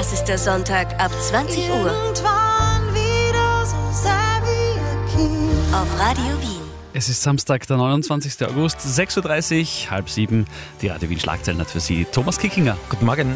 Das ist der Sonntag ab 20 Uhr. Auf Radio Wien. Es ist Samstag, der 29. August, 6.30 Uhr, 6:30. Die Radio Wien Schlagzeilen hat für Sie Thomas Kickinger. Guten Morgen.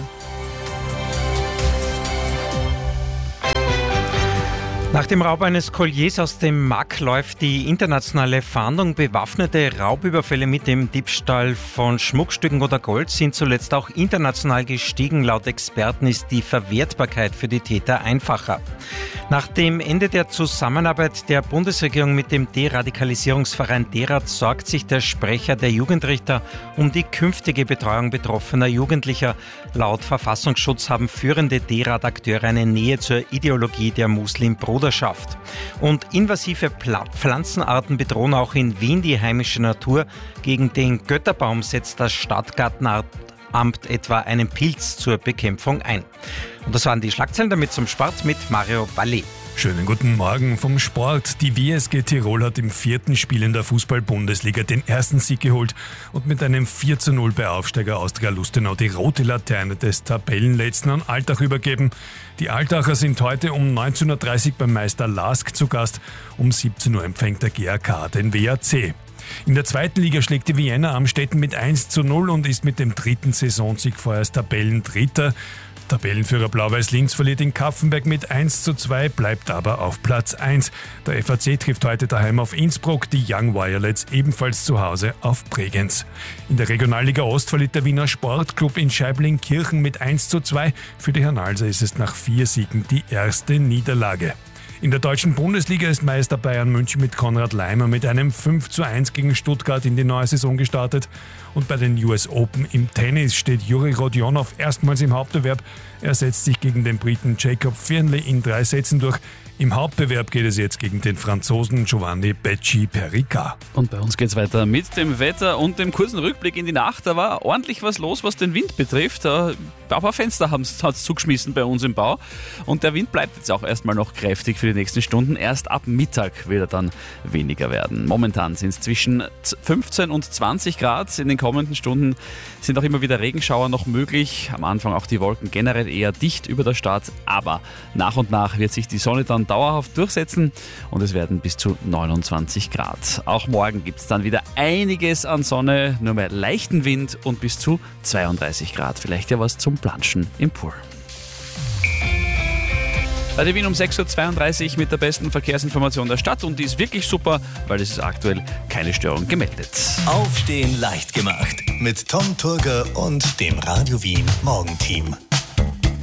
Nach dem Raub eines Kolliers aus dem Mack läuft die internationale Fahndung. Bewaffnete Raubüberfälle mit dem Diebstahl von Schmuckstücken oder Gold sind zuletzt auch international gestiegen. Laut Experten ist die Verwertbarkeit für die Täter einfacher. Nach dem Ende der Zusammenarbeit der Bundesregierung mit dem Deradikalisierungsverein DERAD sorgt sich der Sprecher der Jugendrichter um die künftige Betreuung betroffener Jugendlicher. Laut Verfassungsschutz haben führende DERAD-Akteure eine Nähe zur Ideologie der Muslimbruderschaft. Und invasive Pflanzenarten bedrohen auch in Wien die heimische Natur. Gegen den Götterbaum setzt das Stadtgartenamt etwa einen Pilz zur Bekämpfung ein. Und das waren die Schlagzeilen, damit zum Sport mit Mario Ballet. Schönen guten Morgen vom Sport. Die WSG Tirol hat im 4. Spiel in der Fußball-Bundesliga den ersten Sieg geholt und mit einem 4:0 bei Aufsteiger Austria Lustenau die rote Laterne des Tabellenletzten an Altach übergeben. Die Altacher sind heute um 19.30 Uhr beim Meister LASK zu Gast. Um 17 Uhr empfängt der GAK den WAC. In der 2. Liga schlägt die Vienna Amstetten mit 1:0 und ist mit dem 3. Saisonsieg vorerst Tabellendritter. Tabellenführer Blau-Weiß-Linz verliert in Kaffenberg mit 1:2, bleibt aber auf Platz 1. Der FAC trifft heute daheim auf Innsbruck, die Young Violets ebenfalls zu Hause auf Bregenz. In der Regionalliga Ost verliert der Wiener Sportclub in Scheibling-Kirchen mit 1:2. Für die Hernalser ist es nach 4 Siegen die erste Niederlage. In der deutschen Bundesliga ist Meister Bayern München mit Konrad Laimer mit einem 5:1 gegen Stuttgart in die neue Saison gestartet. Und bei den US Open im Tennis steht Juri Rodionov erstmals im Hauptbewerb. Er setzt sich gegen den Briten Jacob Fearnley in 3 Sätzen durch. Im Hauptbewerb geht es jetzt gegen den Franzosen Giovanni Becci-Perica. Und bei uns geht es weiter mit dem Wetter und dem kurzen Rückblick in die Nacht. Da war ordentlich was los, was den Wind betrifft. Ein paar Fenster hat es zugeschmissen bei uns im Bau. Und der Wind bleibt jetzt auch erstmal noch kräftig für die nächsten Stunden. Erst ab Mittag wird er dann weniger werden. Momentan sind es zwischen 15 und 20 Grad. In den kommenden Stunden sind auch immer wieder Regenschauer noch möglich. Am Anfang auch die Wolken generell eher dicht über der Stadt. Aber nach und nach wird sich die Sonne dann dauerhaft durchsetzen und es werden bis zu 29 Grad. Auch morgen gibt es dann wieder einiges an Sonne, nur mehr leichten Wind und bis zu 32 Grad. Vielleicht ja was zum Planschen im Pool. Bei der Wien um 6.32 Uhr mit der besten Verkehrsinformation der Stadt und die ist wirklich super, weil es ist aktuell keine Störung gemeldet. Aufstehen leicht gemacht mit Tom Turger und dem Radio Wien Morgenteam.